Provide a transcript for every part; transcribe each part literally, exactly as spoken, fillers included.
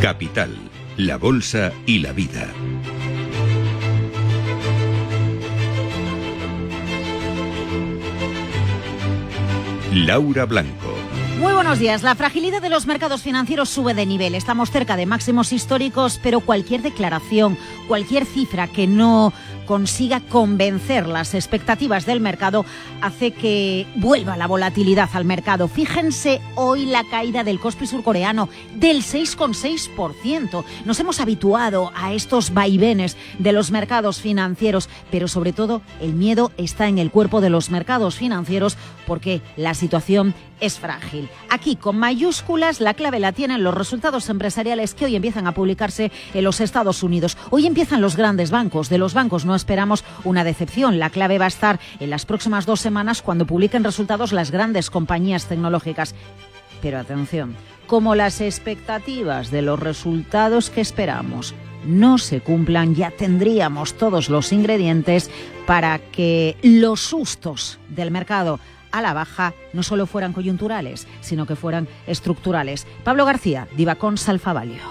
Capital, la bolsa y la vida. Laura Blanco. Muy buenos días. La fragilidad de los mercados financieros sube de nivel. Estamos cerca de máximos históricos, pero cualquier declaración, cualquier cifra que no consiga convencer las expectativas del mercado hace que vuelva la volatilidad al mercado. Fíjense hoy la caída del Kospi surcoreano del seis coma seis por ciento. Nos hemos habituado a estos vaivenes de los mercados financieros, pero sobre todo el miedo está en el cuerpo de los mercados financieros porque la situación es frágil. Aquí, con mayúsculas, la clave la tienen los resultados empresariales que hoy empiezan a publicarse en los Estados Unidos. Hoy empiezan los grandes bancos. De los bancos no esperamos una decepción. La clave va a estar en las próximas dos semanas cuando publiquen resultados las grandes compañías tecnológicas. Pero atención, como las expectativas de los resultados que esperamos no se cumplan, ya tendríamos todos los ingredientes para que los sustos del mercado a la baja no solo fueran coyunturales, sino que fueran estructurales. Pablo García, Divacón Salfavalio.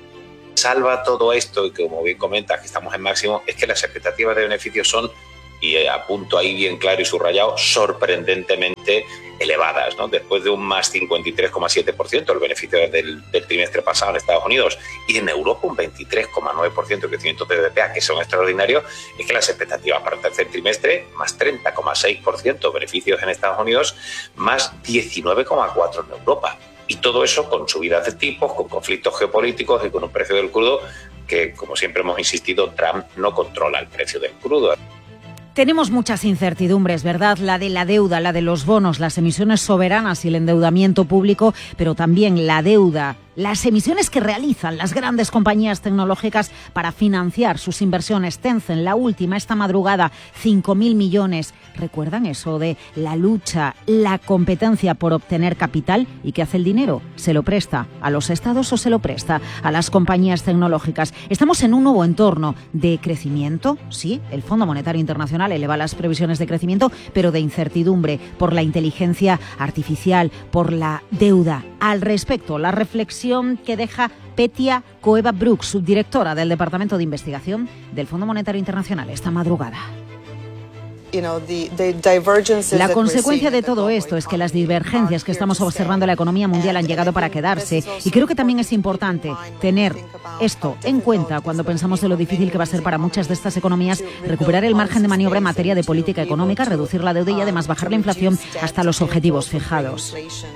Salva todo esto, y como bien comentas que estamos en máximo, es que las expectativas de beneficios son, y apunto ahí bien claro y subrayado, sorprendentemente elevadas, ¿no? Después de un más cincuenta y tres coma siete por ciento el beneficio del, del trimestre pasado en Estados Unidos y en Europa un veintitrés coma nueve por ciento de crecimiento de B V P A, que son extraordinarios, es que las expectativas para el tercer trimestre más treinta coma seis por ciento beneficios en Estados Unidos, más diecinueve coma cuatro por ciento en Europa. Y todo eso con subidas de tipos, con conflictos geopolíticos y con un precio del crudo que, como siempre hemos insistido, Trump no controla el precio del crudo. Tenemos muchas incertidumbres, ¿verdad? La de la deuda, la de los bonos, las emisiones soberanas y el endeudamiento público, pero también la deuda, las emisiones que realizan las grandes compañías tecnológicas para financiar sus inversiones. Tencent, la última, esta madrugada, cinco mil millones. ¿Recuerdan eso de la lucha, la competencia por obtener capital? ¿Y qué hace el dinero? ¿Se lo presta a los estados o se lo presta a las compañías tecnológicas? Estamos en un nuevo entorno de crecimiento, sí, el Fondo Monetario Internacional eleva las previsiones de crecimiento, pero de incertidumbre por la inteligencia artificial, por la deuda. Al respecto, la reflexión que deja Petia Coeva-Brooks, subdirectora del Departamento de Investigación del Fondo Monetario Internacional, esta madrugada. La consecuencia de todo esto es que las divergencias que estamos observando en la economía mundial han llegado para quedarse, y creo que también es importante tener esto en cuenta cuando pensamos de lo difícil que va a ser para muchas de estas economías recuperar el margen de maniobra en materia de política económica, reducir la deuda y además bajar la inflación hasta los objetivos fijados.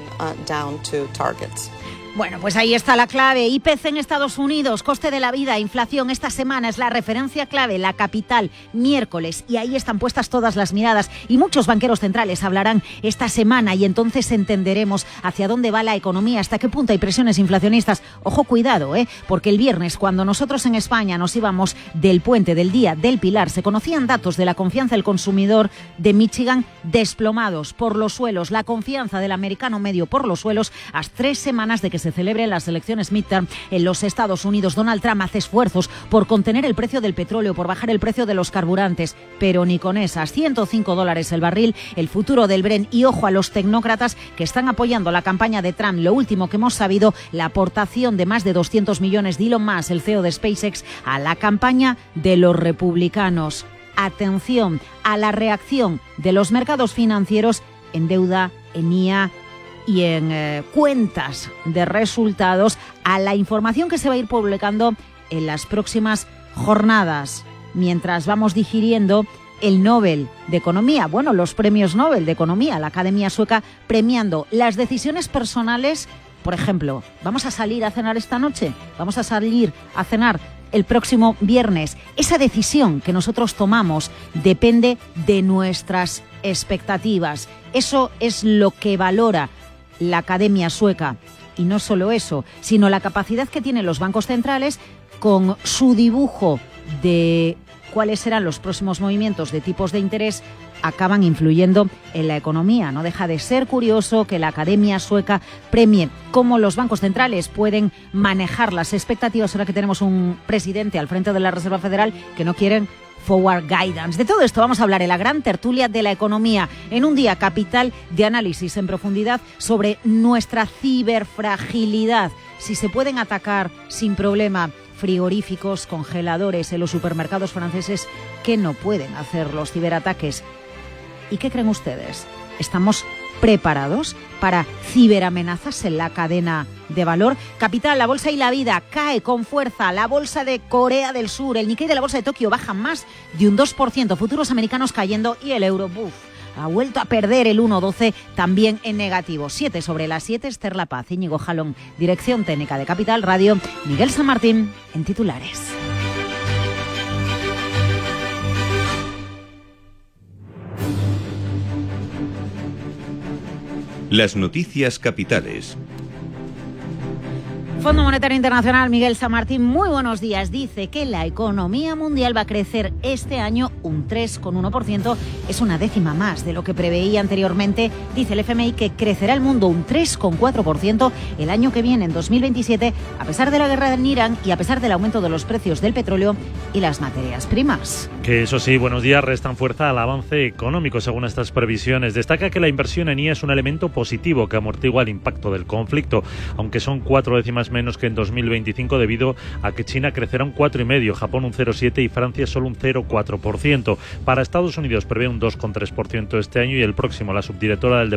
Bueno, pues ahí está la clave. I P C en Estados Unidos, coste de la vida, inflación. Esta semana es la referencia clave, la capital, miércoles. Y ahí están puestas todas las miradas. Y muchos banqueros centrales hablarán esta semana y entonces entenderemos hacia dónde va la economía, hasta qué punto hay presiones inflacionistas. Ojo, cuidado, ¿eh? Porque el viernes, cuando nosotros en España nos íbamos del puente del Día del Pilar, se conocían datos de la confianza del consumidor de Michigan desplomados por los suelos. La confianza del americano medio por los suelos a tres semanas de que se celebren las elecciones midterm en los Estados Unidos. Donald Trump hace esfuerzos por contener el precio del petróleo, por bajar el precio de los carburantes, pero ni con esas. ciento cinco dólares el barril, el futuro del Brent, y ojo a los tecnócratas que están apoyando la campaña de Trump. Lo último que hemos sabido, la aportación de más de doscientos millones de Elon Musk, el C E O de SpaceX, a la campaña de los republicanos. Atención a la reacción de los mercados financieros en deuda, en I A y en eh, cuentas de resultados a la información que se va a ir publicando en las próximas jornadas, mientras vamos digiriendo el Nobel de Economía, bueno, los premios Nobel de Economía, la Academia Sueca premiando las decisiones personales. Por ejemplo, ¿vamos a salir a cenar esta noche? ¿Vamos a salir a cenar el próximo viernes? Esa decisión que nosotros tomamos depende de nuestras expectativas. Eso es lo que valora la Academia Sueca. Y no solo eso, sino la capacidad que tienen los bancos centrales con su dibujo de cuáles serán los próximos movimientos de tipos de interés, acaban influyendo en la economía. No deja de ser curioso que la Academia Sueca premie cómo los bancos centrales pueden manejar las expectativas ahora que tenemos un presidente al frente de la Reserva Federal que no quieren Forward Guidance. De todo esto vamos a hablar en la gran tertulia de la economía, en un día capital de análisis en profundidad sobre nuestra ciberfragilidad. Si se pueden atacar sin problema frigoríficos, congeladores en los supermercados franceses, ¿qué no pueden hacer los ciberataques? ¿Y qué creen ustedes? ¿Estamos preparados para ciberamenazas en la cadena de valor? Capital, la bolsa y la vida cae con fuerza. La bolsa de Corea del Sur, el Nikkei de la bolsa de Tokio baja más de un dos por ciento. Futuros americanos cayendo y el euro, buf, ha vuelto a perder el uno coma doce también en negativo. siete sobre las siete, Esther La Paz, Íñigo Jalón, dirección técnica de Capital Radio, Miguel San Martín en titulares. Las noticias capitales. Fondo Monetario Internacional, Miguel San Martín, muy buenos días. Dice que la economía mundial va a crecer este año un tres coma uno por ciento. Es una décima más de lo que preveía anteriormente. Dice el F M I que crecerá el mundo un tres coma cuatro por ciento el año que viene, en dos mil veintisiete, a pesar de la guerra en Irán y a pesar del aumento de los precios del petróleo y las materias primas. Que eso sí, buenos días, restan fuerza al avance económico según estas previsiones. Destaca que la inversión en I A es un elemento positivo que amortigua el impacto del conflicto, aunque son cuatro décimas menos que en dos mil veinticinco debido a que China crecerá un cuatro coma cinco por ciento, Japón un cero coma siete por ciento y Francia solo un cero coma cuatro por ciento. Para Estados Unidos prevé un dos coma tres por ciento este año y el próximo. La subdirectora del